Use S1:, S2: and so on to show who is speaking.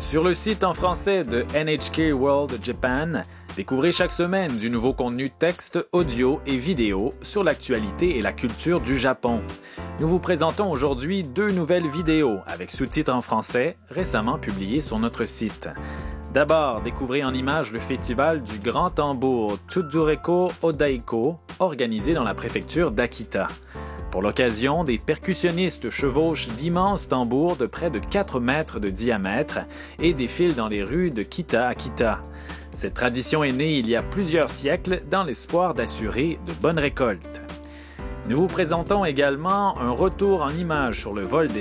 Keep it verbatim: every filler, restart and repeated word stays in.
S1: Sur le site en français de N H K World Japan, découvrez chaque semaine du nouveau contenu texte, audio et vidéo sur l'actualité et la culture du Japon. Nous vous présentons aujourd'hui deux nouvelles vidéos avec sous-titres en français récemment publiées sur notre site. D'abord, découvrez en images le festival du Grand Tambour Tsudzureko Odaiko, organisé dans la préfecture d'Akita. Pour l'occasion, des percussionnistes chevauchent d'immenses tambours de près de quatre mètres de diamètre et défilent dans les rues de Kita Akita. Cette tradition est née il y a plusieurs siècles dans l'espoir d'assurer de bonnes récoltes. Nous vous présentons également un retour en images sur le vol des